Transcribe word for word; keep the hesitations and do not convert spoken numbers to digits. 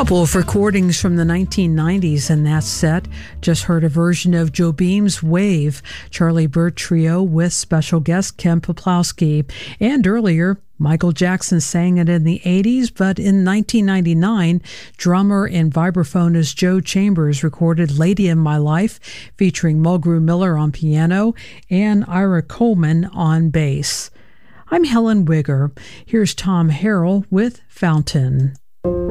Couple of recordings from the nineteen nineties in that set. Just heard a version of Joe Beam's Wave, Charlie Burt Trio with special guest Ken Peplowski. And earlier, Michael Jackson sang it in the eighties, but in nineteen ninety-nine, drummer and vibraphonist Joe Chambers recorded Lady in My Life, featuring Mulgrew Miller on piano and Ira Coleman on bass. I'm Helen Wigger. Here's Tom Harrell with Fountain.